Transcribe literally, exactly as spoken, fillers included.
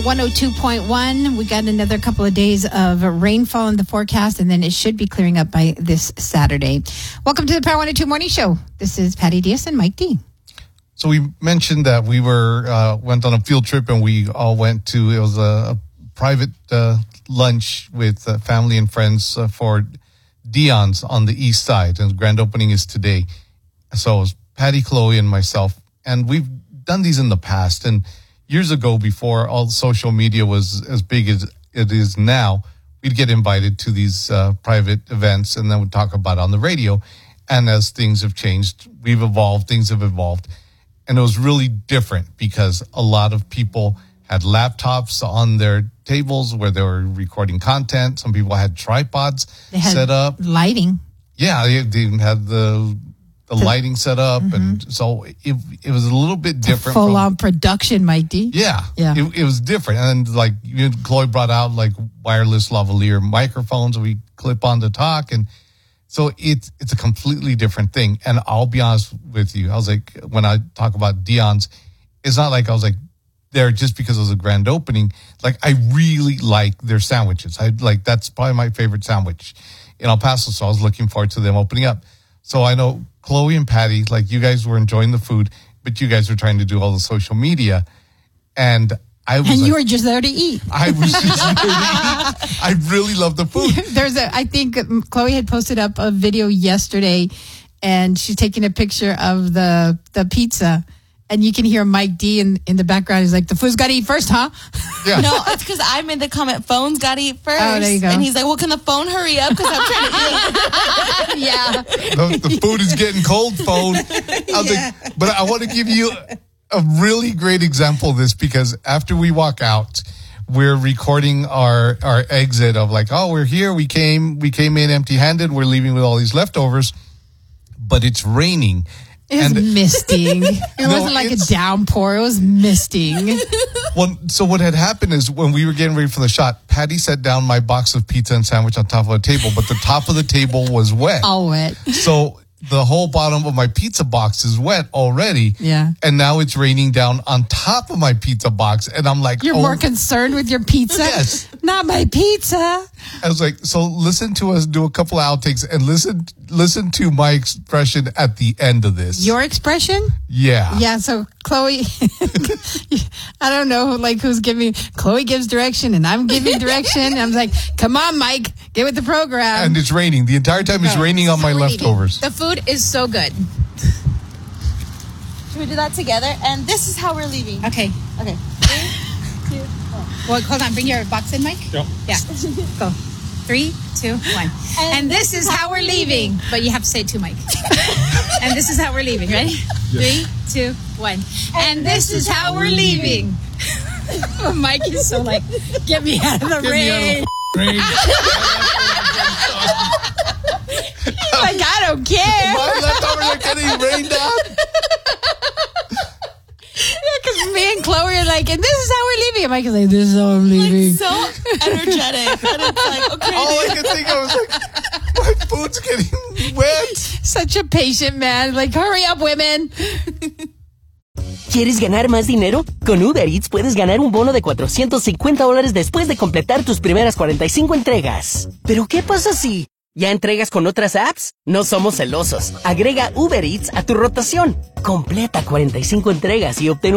one oh two point one. We got another couple of days of rainfall in the forecast, and then it should be clearing up by this Saturday. Welcome to the Power one oh two Morning Show. This is Patty Diaz and Mike D. So we mentioned that we were uh, went on a field trip, and we all went to, it was a, a private uh, lunch with uh, family and friends uh, for Dion's on the east side, and the grand opening is today. So it was Patty, Chloe, and myself, and we've done these in the past, and years ago, before all social media was as big as it is now, we'd get invited to these uh, private events, and then we'd talk about it on the radio. And as things have changed, we've evolved, things have evolved. And it was really different because a lot of people had laptops on their tables where they were recording content. Some people had tripods They had set up. lighting. Yeah, they, they had the... the lighting set up, mm-hmm. and so it it was a little bit different. Full on production, Mike D. Yeah, yeah, it, it was different. And like you know, Chloe brought out like wireless lavalier microphones we clip on to talk, and so it's it's a completely different thing. And I'll be honest with you, I was like, when I talk about Dion's, it's not like I was like there just because it was a grand opening. Like I really like their sandwiches. I like that's probably my favorite sandwich in El Paso. So I was looking forward to them opening up. So I know Chloe and Patty, like you guys were enjoying the food, but you guys were trying to do all the social media. And I was And like, you were just there to eat. I was just there to eat. I really love the food. There's a, I think Chloe had posted up a video yesterday, and she's taking a picture of the, the pizza. And you can hear Mike D in, in the background. He's like, the food's got to eat first, huh? Yeah. No, it's because I made the comment, phone's got to eat first. Oh, there you go. And he's like, well, can the phone hurry up? Because I'm trying to eat. Yeah. The, the food is getting cold, phone. I was Yeah. like, but I want to give you a really great example of this, because after we walk out, we're recording our, our exit of like, oh, we're here. We came, we came in empty handed. We're leaving with all these leftovers, but it's raining. It was And- misting. It No, wasn't like a it's- downpour. It was misting. Well, so what had happened is when we were getting ready for the shot, Patty set down my box of pizza and sandwich on top of a table, but the top of the table was wet. All wet. So the whole bottom of my pizza box is wet already. Yeah. And now it's raining down on top of my pizza box. And I'm like, You're oh. more concerned with your pizza? Yes. Not my pizza. I was like, so listen to us do a couple of outtakes and listen, listen to my expression at the end of this. Your expression? Yeah. Yeah, so Chloe, I don't know like who's giving, Chloe gives direction and I'm giving direction. I'm like, come on, Mike, get with the program. And it's raining. The entire time it's Okay. raining on my So we're eating. leftovers. The food is so good. Should we do that together? And this is how we're leaving. Okay. Okay. Well, hold on. Bring your box in, Mike. Yep. Yeah. Go. Three, two, one. And, and this is how we're leaving. But you have to say it too, Mike. And this is how we're leaving. Ready? Three, two, one. And, and this is how we're leaving. Oh, Mike is so like, get me out of the Get me out of rain. the rain. He's like, I don't care. My leftovers are getting rained out. Because me and Chloe are like, and this is how we're leaving. And Mike is like, this is how I'm leaving. Like, so energetic. And it's like, okay. All I could think of was like, my food's getting wet. Such a patient man. Like, hurry up, women. ¿Quieres ganar más dinero? Con Uber Eats puedes ganar un bono de cuatrocientos cincuenta dólares después de completar tus primeras cuarenta y cinco entregas. ¿Pero qué pasa si ya entregas con otras apps? No somos celosos. Agrega Uber Eats a tu rotación. Completa cuarenta y cinco entregas y obtén